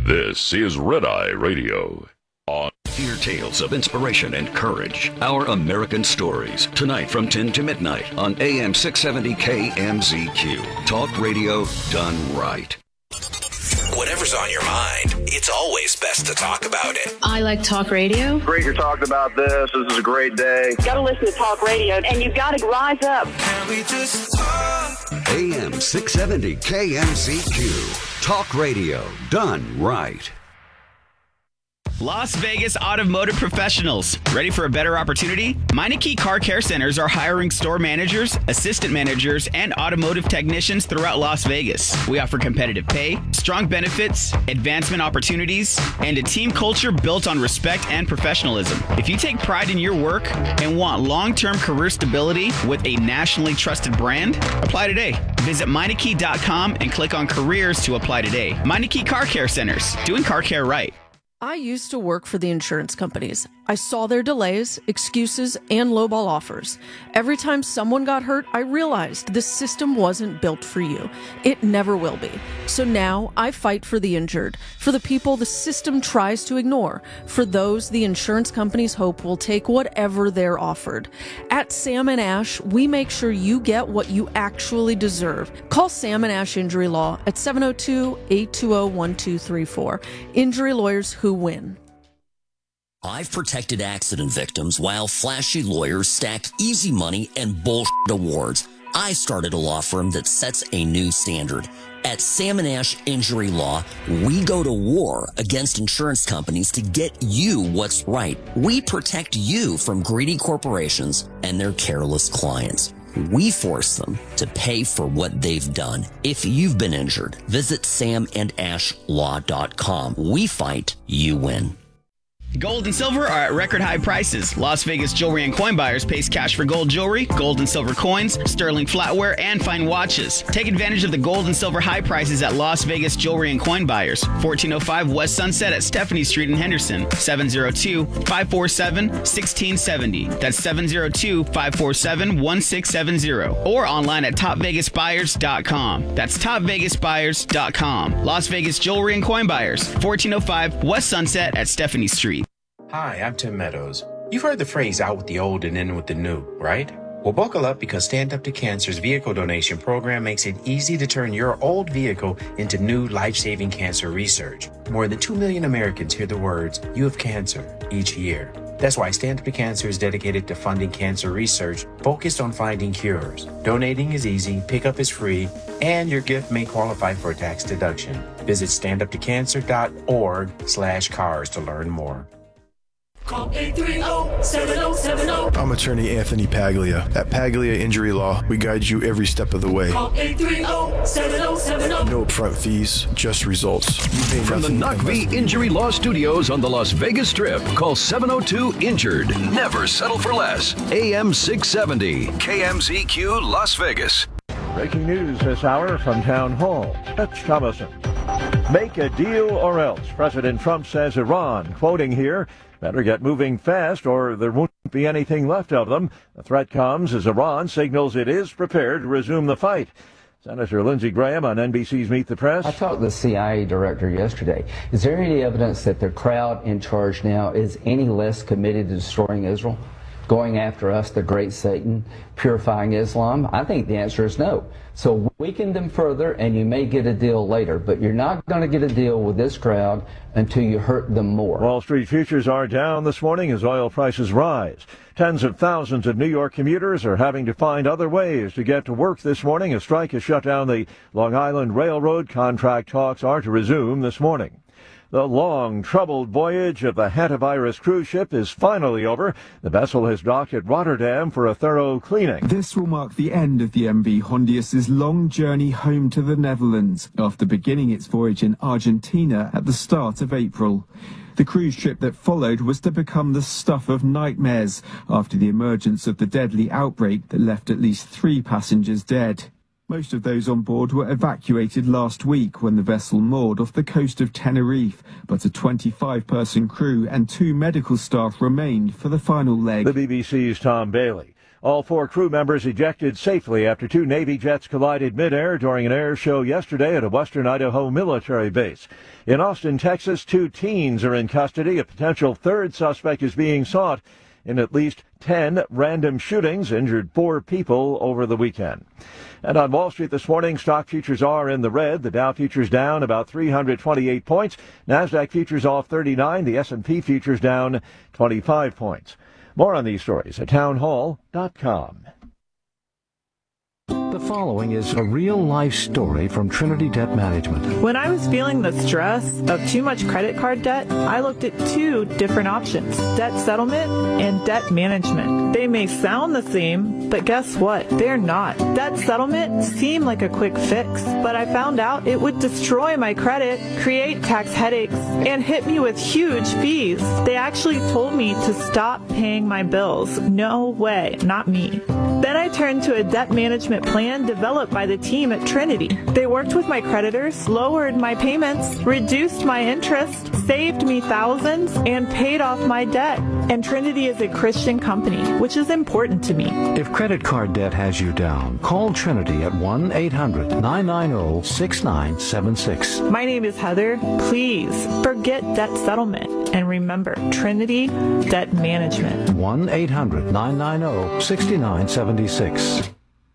This is Red Eye Radio. Hear tales of inspiration and courage. Our American Stories. Tonight from 10 to midnight on AM 670 KMZQ. Talk radio done right. Whatever's on your mind, it's always best to talk about it. I like talk radio. Great you're talking about this. This is a great day. Got to listen to talk radio, and you've got to rise up. Can we just talk? AM 670 KMZQ. Talk radio done right. Las Vegas Automotive Professionals. Ready for a better opportunity? Meineke Car Care Centers are hiring store managers, assistant managers, and automotive technicians throughout Las Vegas. We offer competitive pay, strong benefits, advancement opportunities, and a team culture built on respect and professionalism. If you take pride in your work and want long-term career stability with a nationally trusted brand, apply today. Visit Meineke.com and click on careers to apply today. Meineke Car Care Centers, doing car care right. I used to work for the insurance companies. I saw their delays, excuses, and lowball offers. Every time someone got hurt, I realized this system wasn't built for you. It never will be. So now I fight for the injured, for the people the system tries to ignore, for those the insurance companies hope will take whatever they're offered. At Sam & Ash, we make sure you get what you actually deserve. Call Sam & Ash Injury Law at 702-820-1234. Injury lawyers who win. I've protected accident victims while flashy lawyers stack easy money and bullshit awards. I started a law firm that sets a new standard. At Sam & Ash Injury Law, we go to war against insurance companies to get you what's right. We protect you from greedy corporations and their careless clients. We force them to pay for what they've done. If you've been injured, visit samandashlaw.com. We fight, you win. Gold and silver are at record high prices. Las Vegas Jewelry and Coin Buyers pays cash for gold jewelry, gold and silver coins, sterling flatware, and fine watches. Take advantage of the gold and silver high prices at Las Vegas Jewelry and Coin Buyers. 1405 West Sunset at Stephanie Street in Henderson. 702-547-1670. That's 702-547-1670. Or online at topvegasbuyers.com. That's topvegasbuyers.com. Las Vegas Jewelry and Coin Buyers. 1405 West Sunset at Stephanie Street. Hi, I'm Tim Meadows. You've heard the phrase out with the old and in with the new, right? Well, buckle up because Stand Up to Cancer's vehicle donation program makes it easy to turn your old vehicle into new life-saving cancer research. More than 2 million Americans hear the words, "You have cancer," each year. That's why Stand Up to Cancer is dedicated to funding cancer research focused on finding cures. Donating is easy, pickup is free, and your gift may qualify for a tax deduction. Visit standuptocancer.org/cars to learn more. Call 830-7070. I'm attorney Anthony Paglia. At Paglia Injury Law, we guide you every step of the way. Call 830-7070. No upfront fees, just results. From the NUCV Injury Law Studios on the Las Vegas Strip, call 702-INJURED. Never settle for less. AM 670, KMZQ Las Vegas. Breaking news this hour from Town Hall. Dutch Thomason. Make a deal or else. President Trump says Iran, quoting here, better get moving fast or there won't be anything left of them. The threat comes as Iran signals it is prepared to resume the fight. Senator Lindsey Graham on NBC's Meet the Press. I talked to the CIA director yesterday. Is there any evidence that the crowd in charge now is any less committed to destroying Israel, going after us, the great Satan, purifying Islam? I think the answer is no. So weaken them further and you may get a deal later, but you're not going to get a deal with this crowd until you hurt them more. Wall Street futures are down this morning as oil prices rise. Tens of thousands of New York commuters are having to find other ways to get to work this morning. A strike has shut down the Long Island Railroad. Contract talks are to resume this morning. The long, troubled voyage of the Hantavirus cruise ship is finally over. The vessel has docked at Rotterdam for a thorough cleaning. This will mark the end of the MV Hondius's long journey home to the Netherlands, after beginning its voyage in Argentina at the start of April. The cruise trip that followed was to become the stuff of nightmares after the emergence of the deadly outbreak that left at least 3 passengers dead. Most of those on board were evacuated last week when the vessel moored off the coast of Tenerife, but a 25-person crew and 2 medical staff remained for the final leg. The BBC's Tom Bailey. All 4 crew members ejected safely after 2 Navy jets collided midair during an air show yesterday at a western Idaho military base. In Austin, Texas, 2 teens are in custody. A potential 3rd suspect is being sought in at least 10 random shootings, injured 4 people over the weekend. And on Wall Street this morning, stock futures are in the red. The Dow futures down about 328 points. NASDAQ futures off 39. The S&P futures down 25 points. More on these stories at townhall.com. The following is a real-life story from Trinity Debt Management. When I was feeling the stress of too much credit card debt, I looked at 2 different options, debt settlement and debt management. They may sound the same, but guess what? They're not. Debt settlement seemed like a quick fix, but I found out it would destroy my credit, create tax headaches, and hit me with huge fees. They actually told me to stop paying my bills. No way, not me. Then I turned to a debt management plan developed by the team at Trinity. They worked with my creditors, lowered my payments, reduced my interest, saved me thousands, and paid off my debt. And Trinity is a Christian company, which is important to me. If credit card debt has you down, call Trinity at 1-800-990-6976. My name is Heather. Please forget debt settlement and remember Trinity Debt Management. 1-800-990-6976.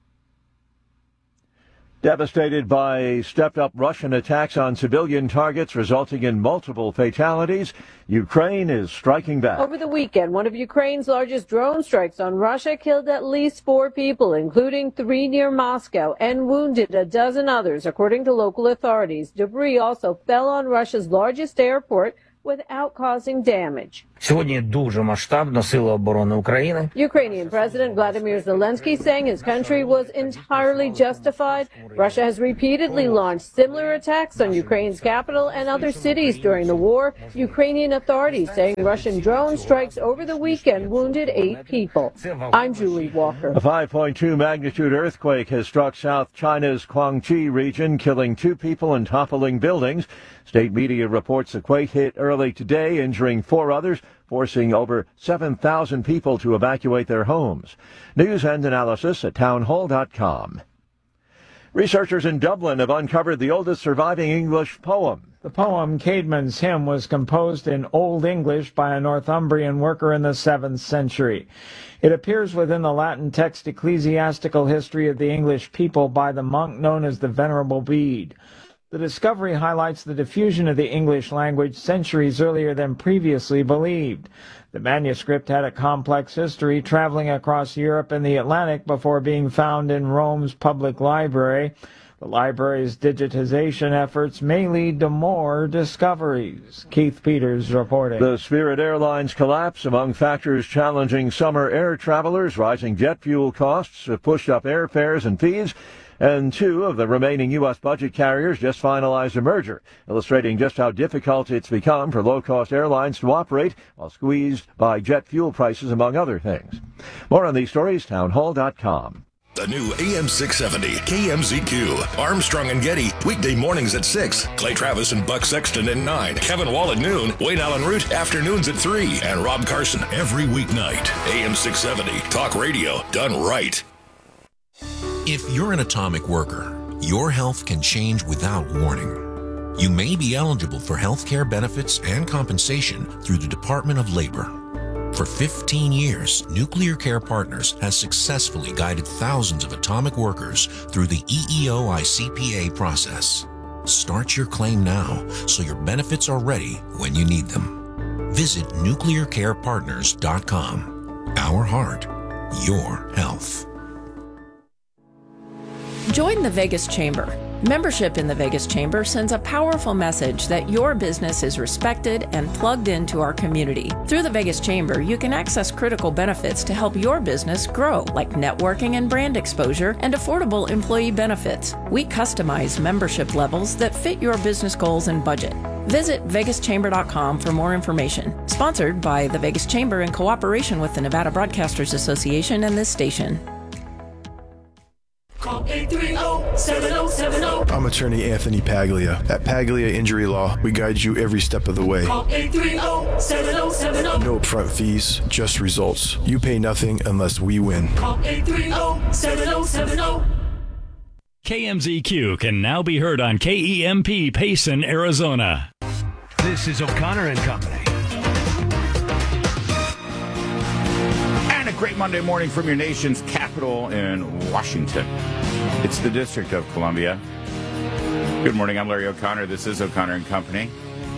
Devastated by stepped-up Russian attacks on civilian targets resulting in multiple fatalities, Ukraine is striking back. Over the weekend, one of Ukraine's largest drone strikes on Russia killed at least 4 people, including 3 near Moscow, and wounded a dozen others, according to local authorities. Debris also fell on Russia's largest airport without causing damage. Ukrainian President Vladimir Zelensky saying his country was entirely justified. Russia has repeatedly launched similar attacks on Ukraine's capital and other cities during the war. Ukrainian authorities saying Russian drone strikes over the weekend wounded 8 people. I'm Julie Walker. A 5.2 magnitude earthquake has struck South China's Guangxi region, killing 2 people and toppling buildings. State media reports the quake hit early today, injuring 4 others, forcing over 7,000 people to evacuate their homes. News and analysis at townhall.com. Researchers in Dublin have uncovered the oldest surviving English poem. The poem, Caedmon's Hymn, was composed in Old English by a Northumbrian worker in the 7th century. It appears within the Latin text Ecclesiastical History of the English People by the monk known as the Venerable Bede. The discovery highlights the diffusion of the English language centuries earlier than previously believed. The manuscript had a complex history, traveling across Europe and the Atlantic before being found in Rome's public library. The library's digitization efforts may lead to more discoveries. Keith Peters reporting. The Spirit Airlines collapse among factors challenging summer air travelers. Rising jet fuel costs have pushed up airfares and fees. And 2 of the remaining U.S. budget carriers just finalized a merger, illustrating just how difficult it's become for low-cost airlines to operate while squeezed by jet fuel prices, among other things. More on these stories, townhall.com. The new AM 670 KMZQ. Armstrong and Getty, weekday mornings at 6. Clay Travis and Buck Sexton at 9. Kevin Wall at noon. Wayne Allen Root, afternoons at 3. And Rob Carson every weeknight. AM 670, talk radio done right. If you're an atomic worker, your health can change without warning. You may be eligible for health care benefits and compensation through the Department of Labor. For 15 years, Nuclear Care Partners has successfully guided thousands of atomic workers through the EEO-ICPA process. Start your claim now so your benefits are ready when you need them. Visit nuclearcarepartners.com. Our heart, your health. Join the Vegas Chamber. Membership in the Vegas Chamber sends a powerful message that your business is respected and plugged into our community. Through the Vegas Chamber, you can access critical benefits to help your business grow, like networking and brand exposure and affordable employee benefits. We customize membership levels that fit your business goals and budget. Visit vegaschamber.com for more information. Sponsored by the Vegas Chamber in cooperation with the Nevada Broadcasters Association and this station. Call 830-707. 77070. I'm attorney Anthony Paglia. At Paglia Injury Law, we guide you every step of the way. Call 830-7070. No upfront fees, just results. You pay nothing unless we win. Call 830-7070. KMZQ can now be heard on KEMP Payson, Arizona. This is O'Connor and Company. And a great Monday morning from your nation's capital in Washington. It's the District of Columbia. Good morning, I'm Larry O'Connor. This is O'Connor and Company.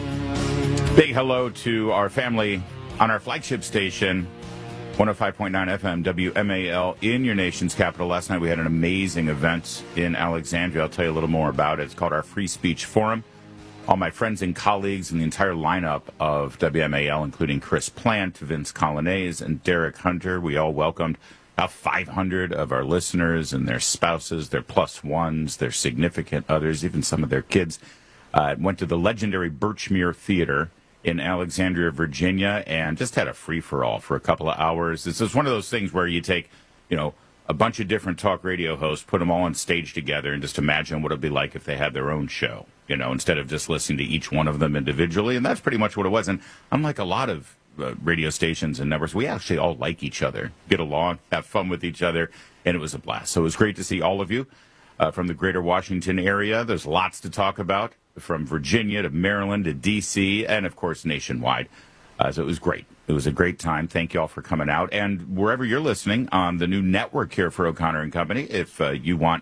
Big hello to our family on our flagship station, 105.9 FM, WMAL, in your nation's capital. Last night we had an amazing event in Alexandria. I'll tell you a little more about it. It's called our Free Speech Forum. All my friends and colleagues and the entire lineup of WMAL, including Chris Plant, Vince Colonnese, and Derek Hunter, we all welcomed about 500 of our listeners and their spouses, their plus ones, their significant others, even some of their kids. Went to the legendary Birchmere Theater in Alexandria, Virginia, and just had a free-for-all for a couple of hours. This is one of those things where you take, a bunch of different talk radio hosts, put them all on stage together, and just imagine what it would be like if they had their own show, instead of just listening to each one of them individually. And that's pretty much what it was. And unlike a lot of radio stations and networks, we actually all like each other, get along, have fun with each other, and it was a blast. So it was great to see all of you from the greater Washington area. There's lots to talk about, from Virginia to Maryland to D.C., and, of course, nationwide. So it was great. It was a great time. Thank you all for coming out. And wherever you're listening on the new network here for O'Connor and Company, if you want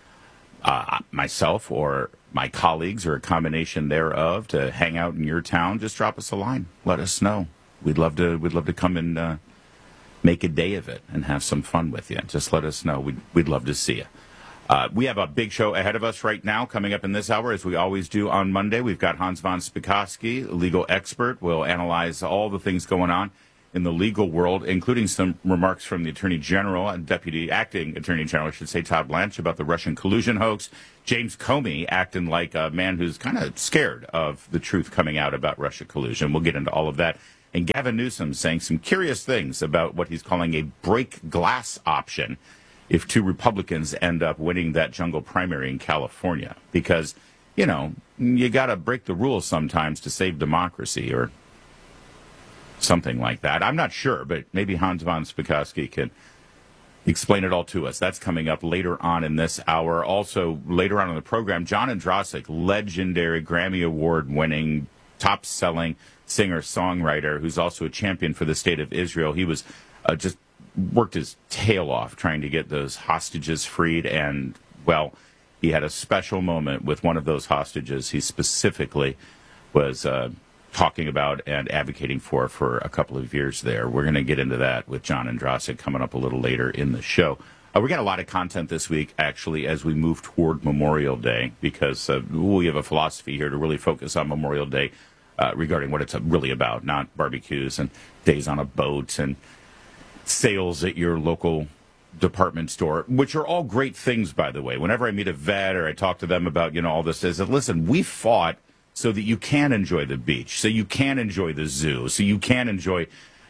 myself or my colleagues or a combination thereof to hang out in your town, just drop us a line. Let us know. We'd love to come and make a day of it and have some fun with you. Just let us know. We'd love to see you. We have a big show ahead of us right now, coming up in this hour, as we always do on Monday. We've got Hans von Spakovsky, legal expert. We'll analyze all the things going on in the legal world, including some remarks from the Attorney General and Acting Attorney General, I should say, Todd Blanche, about the Russian collusion hoax. James Comey acting like a man who's kind of scared of the truth coming out about Russia collusion. We'll get into all of that. And Gavin Newsom saying some curious things about what he's calling a break glass option if two Republicans end up winning that jungle primary in California. Because, you got to break the rules sometimes to save democracy or something like that. I'm not sure, but maybe Hans von Spakovsky can explain it all to us. That's coming up later on in this hour. Also, later on in the program, John Andrasik, legendary Grammy Award-winning, top-selling singer-songwriter who's also a champion for the state of Israel. He was just worked his tail off trying to get those hostages freed, and, well, he had a special moment with one of those hostages he specifically was talking about and advocating for a couple of years there. We're going to get into that with John Andrasik coming up a little later in the show. We got a lot of content this week, actually, as we move toward Memorial Day, because we have a philosophy here to really focus on Memorial Day regarding what it's really about, not barbecues and days on a boat and sales at your local department store, which are all great things, by the way. Whenever I meet a vet or I talk to them about, all this, is that, listen, we fought so that you can enjoy the beach, so you can enjoy the zoo, so you can enjoy,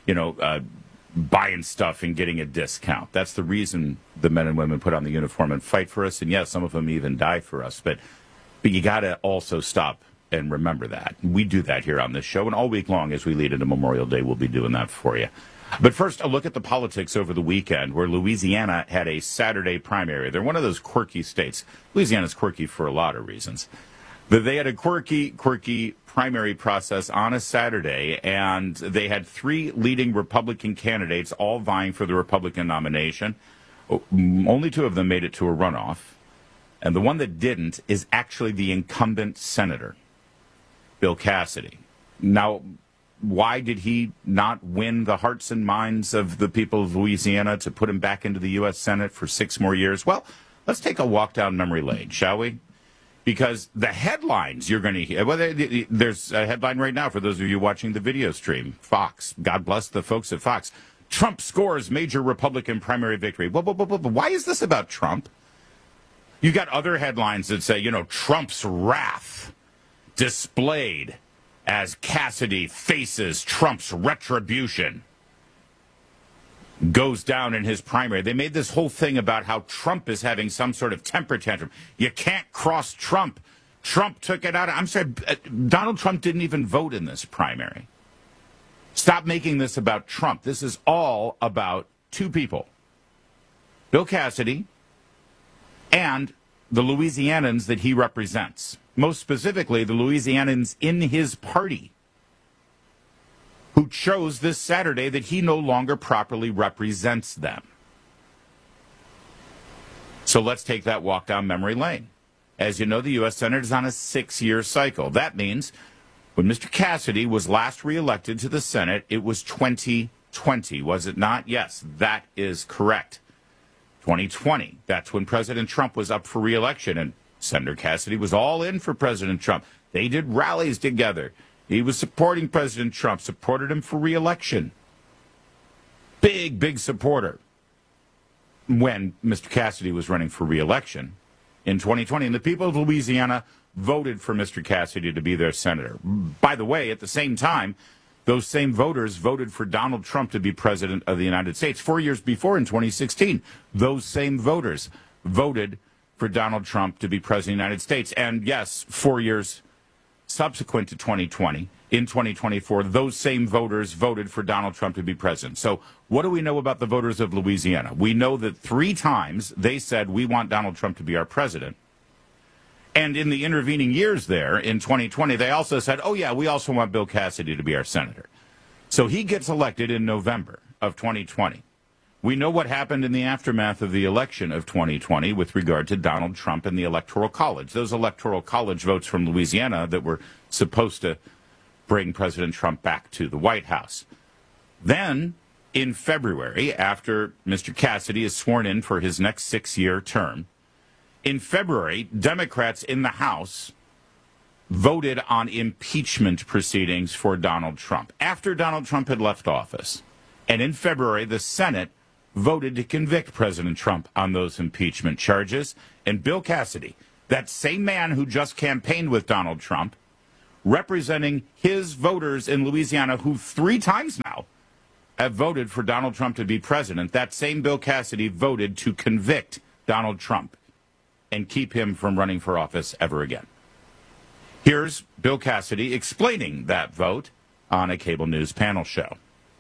buying stuff and getting a discount. That's the reason the men and women put on the uniform and fight for us. And yes, some of them even die for us. But you got to also stop and remember that. We do that here on this show. And all week long as we lead into Memorial Day, we'll be doing that for you. But first, a look at the politics over the weekend, where Louisiana had a Saturday primary. They're one of those quirky states. Louisiana's quirky for a lot of reasons. But they had a quirky primary process on a Saturday, and they had three leading Republican candidates all vying for the Republican nomination. Only two of them made it to a runoff. And the one that didn't is actually the incumbent senator, Bill Cassidy. Now, why did he not win the hearts and minds of the people of Louisiana to put him back into the U.S. Senate for 6 more years? Well, let's take a walk down memory lane, shall we? Because the headlines you're going to hear, well, there's a headline right now for those of you watching the video stream. Fox, God bless the folks at Fox. Trump scores major Republican primary victory. Why is this about Trump? You got other headlines that say, Trump's wrath displayed as Cassidy faces Trump's retribution. goes down in his primary. They made this whole thing about how Trump is having some sort of temper tantrum. You can't cross Trump. Trump took it out. I'm sorry, Donald Trump didn't even vote in this primary. Stop making this about Trump. This is all about two people, Bill Cassidy and the Louisianans that he represents. Most specifically, the Louisianans in his party, who chose this Saturday that he no longer properly represents them. So let's take that walk down memory lane. As you know, the U.S. Senate is on a 6-year cycle. That means when Mr. Cassidy was last reelected to the Senate, it was 2020, was it not? Yes, that is correct. 2020, that's when President Trump was up for reelection, and Senator Cassidy was all in for President Trump. They did rallies together. He was supporting President Trump, supported him for reelection. Big, big supporter when Mr. Cassidy was running for reelection in 2020. And the people of Louisiana voted for Mr. Cassidy to be their senator. By the way, at the same time, those same voters voted for Donald Trump to be president of the United States. 4 years before, in 2016, those same voters voted for Donald Trump to be president of the United States. And yes, 4 years subsequent to 2020, in 2024, those same voters voted for Donald Trump to be president. So what do we know about the voters of Louisiana? We know that 3 times they said, we want Donald Trump to be our president. And in the intervening years there, in 2020, they also said, oh, yeah, we also want Bill Cassidy to be our senator. So he gets elected in November of 2020. We know what happened in the aftermath of the election of 2020 with regard to Donald Trump and the Electoral College. Those Electoral College votes from Louisiana that were supposed to bring President Trump back to the White House. Then, in February, after Mr. Cassidy is sworn in for his next 6-year term, in February, Democrats in the House voted on impeachment proceedings for Donald Trump after Donald Trump had left office. And in February, the Senate voted to convict President Trump on those impeachment charges. And Bill Cassidy, that same man who just campaigned with Donald Trump, representing his voters in Louisiana, who 3 times now have voted for Donald Trump to be president, that same Bill Cassidy voted to convict Donald Trump and keep him from running for office ever again. Here's Bill Cassidy explaining that vote on a cable news panel show.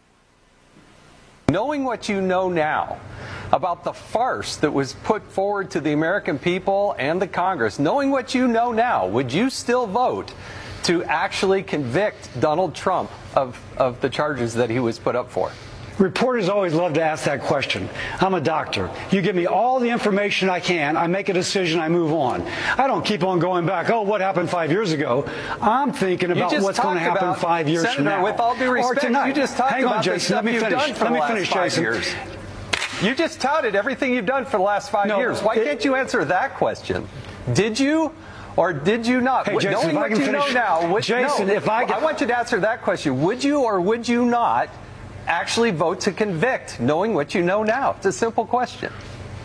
Knowing what you know now about the farce that was put forward to the American people and the Congress, knowing what you know now, would you still vote to actually convict Donald Trump of the charges that he was put up for? Reporters always love to ask that question. I'm a doctor. You give me all the information I can, I make a decision, I move on. I don't keep on going back, oh, what happened 5 years ago? I'm thinking about what's going to happen 5 years from now. With all due respect, you just talked about the stuff you've done for the last 5 years. You just touted everything you've done for the last 5 years. Why can't you answer that question? Did you or did you not? Hey, Jason, knowing what you know now, I want you to answer that question. Would you or would you not actually vote to convict, knowing what you know now? It's a simple question.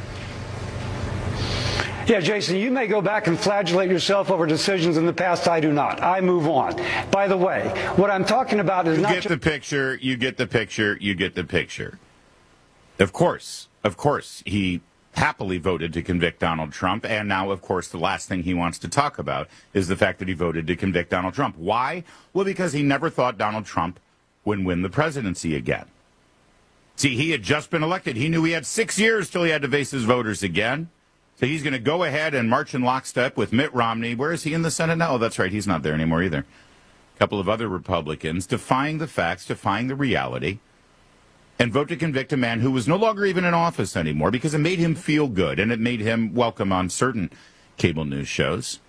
Yeah, Jason, you may go back and flagellate yourself over decisions in the past. I do not. I move on. By the way, what I'm talking about is not... You get the picture, you get the picture, you get the picture. Of course, he happily voted to convict Donald Trump, and now, of course, the last thing he wants to talk about is the fact that he voted to convict Donald Trump. Why? Well, because he never thought Donald Trump would win the presidency again. See, he had just been elected. He knew he had 6 years till he had to face his voters again. So he's going to go ahead and march in lockstep with Mitt Romney. Where is he in the Senate now? Oh, that's right. He's not there anymore either. A couple of other Republicans defying the facts, defying the reality, and vote to convict a man who was no longer even in office anymore because it made him feel good and it made him welcome on certain cable news shows.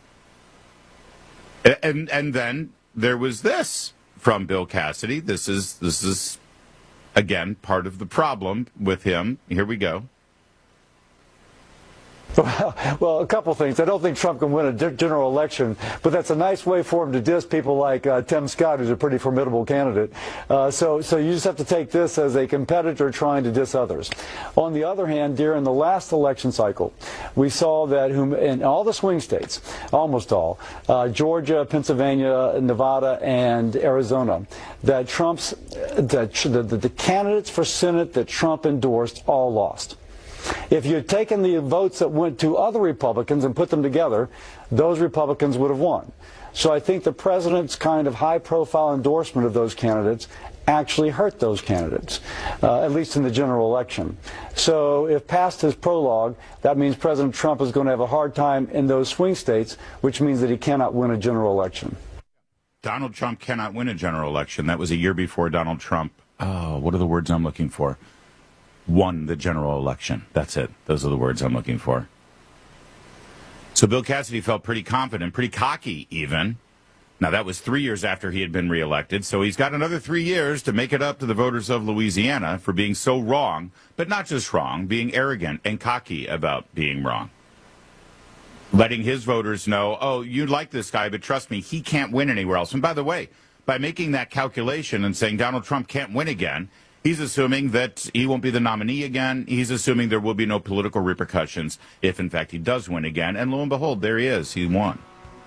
And then there was this from Bill Cassidy. This is again part of the problem with him. Here we go. Well, a couple things. I don't think Trump can win a general election, but that's a nice way for him to diss people like Tim Scott, who's a pretty formidable candidate. So you just have to take this as a competitor trying to diss others. On the other hand, during the last election cycle, we saw that in all the swing states, almost all, Georgia, Pennsylvania, Nevada, and Arizona, that the candidates for Senate that Trump endorsed all lost. If you had taken the votes that went to other Republicans and put them together, those Republicans would have won. So I think the president's kind of high-profile endorsement of those candidates actually hurt those candidates, at least in the general election. So if past his prologue, that means President Trump is going to have a hard time in those swing states, which means that he cannot win a general election. Donald Trump cannot win a general election. That was a year before Donald Trump, what are the words I'm looking for? Won the general election. That's it. Those are the words I'm looking for. So Bill Cassidy felt pretty confident, pretty cocky even. Now, that was 3 years after he had been reelected, so he's got another 3 years to make it up to the voters of Louisiana for being so wrong, but not just wrong, being arrogant and cocky about being wrong. Letting his voters know, oh, you like this guy, but trust me, he can't win anywhere else. And by the way, by making that calculation and saying Donald Trump can't win again, he's assuming that he won't be the nominee again. He's assuming there will be no political repercussions if, in fact, he does win again. And lo and behold, there he is. He won.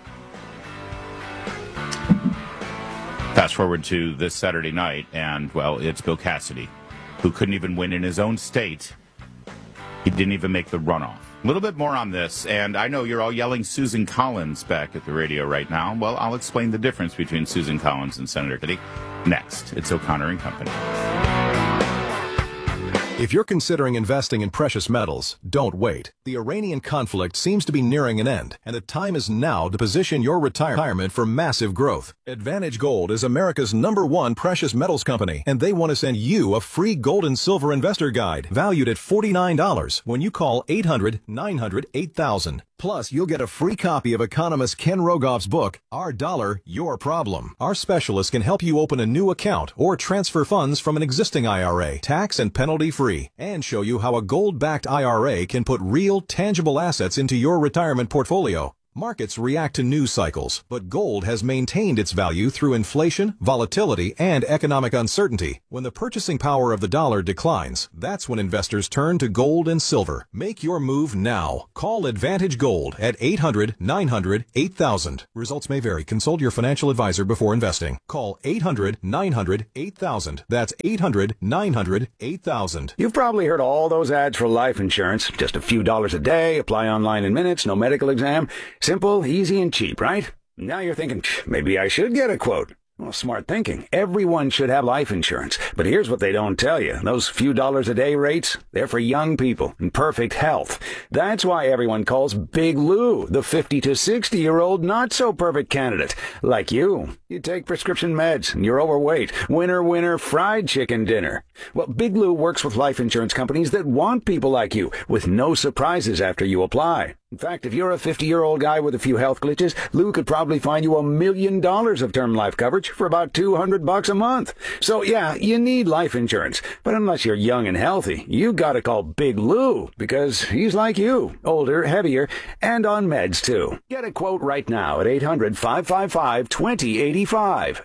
Fast forward to this Saturday night, and, well, it's Bill Cassidy, who couldn't even win in his own state. He didn't even make the runoff. A little bit more on this, and I know you're all yelling Susan Collins back at the radio right now. Well, I'll explain the difference between Susan Collins and Senator Kennedy next. It's O'Connor and Company. If you're considering investing in precious metals, don't wait. The Iranian conflict seems to be nearing an end, and the time is now to position your retirement for massive growth. Advantage Gold is America's #1 precious metals company, and they want to send you a free gold and silver investor guide valued at $49 when you call 800-900-8000. Plus, you'll get a free copy of economist Ken Rogoff's book, Our Dollar, Your Problem. Our specialists can help you open a new account or transfer funds from an existing IRA, tax and penalty-free, and show you how a gold-backed IRA can put real, tangible assets into your retirement portfolio. Markets react to news cycles, but gold has maintained its value through inflation, volatility, and economic uncertainty. When the purchasing power of the dollar declines, that's when investors turn to gold and silver. Make your move now. Call Advantage Gold at 800-900-8000. Results may vary. Consult your financial advisor before investing. Call 800-900-8000. That's 800-900-8000. You've probably heard all those ads for life insurance. Just a few dollars a day, apply online in minutes, no medical exam. Simple, easy, and cheap, right? Now you're thinking, maybe I should get a quote. Well, smart thinking. Everyone should have life insurance. But here's what they don't tell you. Those few dollars a day rates, they're for young people in perfect health. That's why everyone calls Big Lou the 50 to 60-year-old not-so-perfect candidate. Like you. You take prescription meds and you're overweight. Winner, winner, fried chicken dinner. Well, Big Lou works with life insurance companies that want people like you with no surprises after you apply. In fact, if you're a 50-year-old guy with a few health glitches, Lou could probably find you $1 million of term life coverage for about $200 a month. So yeah, you need life insurance. But unless you're young and healthy, you gotta call Big Lou, because he's like you, older, heavier, and on meds too. Get a quote right now at 800-555-2085,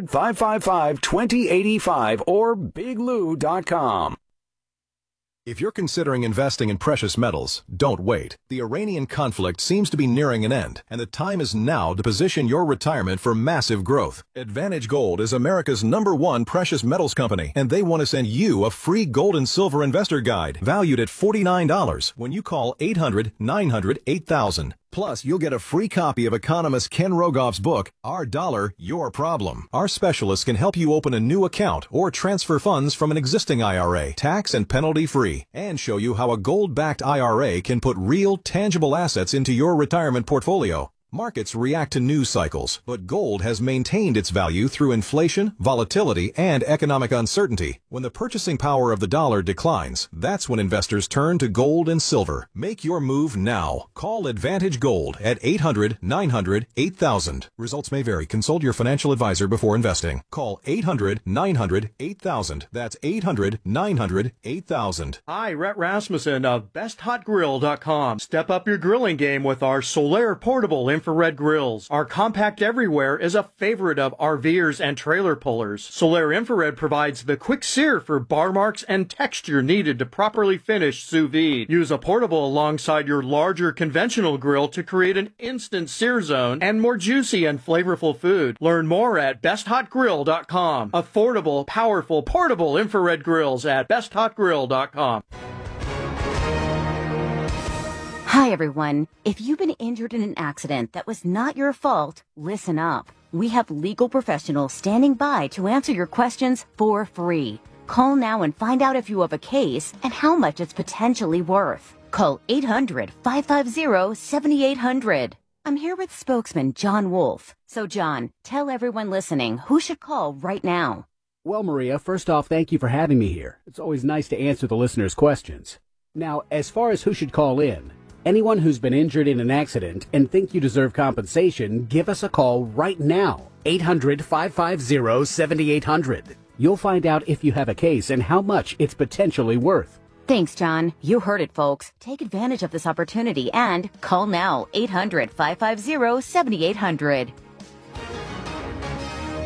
800-555-2085, or biglou.com. If you're considering investing in precious metals, don't wait. The Iranian conflict seems to be nearing an end, and the time is now to position your retirement for massive growth. Advantage Gold is America's #1 precious metals company, and they want to send you a free gold and silver investor guide valued at $49 when you call 800-900-8000. Plus, you'll get a free copy of economist Ken Rogoff's book, Our Dollar, Your Problem. Our specialists can help you open a new account or transfer funds from an existing IRA, tax and penalty-free, and show you how a gold-backed IRA can put real, tangible assets into your retirement portfolio. Markets react to news cycles, but gold has maintained its value through inflation, volatility, and economic uncertainty. When the purchasing power of the dollar declines, that's when investors turn to gold and silver. Make your move now. Call Advantage Gold at 800-900-8000. Results may vary. Consult your financial advisor before investing. Call 800-900-8000. That's 800-900-8000. Hi, Rhett Rasmussen of BestHotGrill.com. Step up your grilling game with our Solaire portable infrared grills. Our compact everywhere is a favorite of RVers and trailer pullers. Solaire Infrared provides the quick sear for bar marks and texture needed to properly finish sous vide. Use a portable alongside your larger conventional grill to create an instant sear zone and more juicy and flavorful food. Learn more at BestHotGrill.com. Affordable, powerful, portable infrared grills at BestHotGrill.com. Hi, everyone. If you've been injured in an accident that was not your fault, listen up. We have legal professionals standing by to answer your questions for free. Call now and find out if you have a case and how much it's potentially worth. Call 800-550-7800. I'm here with spokesman John Wolf. So, John, tell everyone listening who should call right now. Well, Maria, first off, thank you for having me here. It's always nice to answer the listeners' questions. Now, as far as who should call in, anyone who's been injured in an accident and think you deserve compensation, give us a call right now. 800-550-7800. You'll find out if you have a case and how much it's potentially worth. Thanks, John. You heard it, folks. Take advantage of this opportunity and call now. 800-550-7800.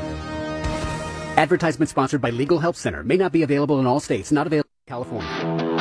Advertisement sponsored by Legal Help Center. May not be available in all states. Not available in California.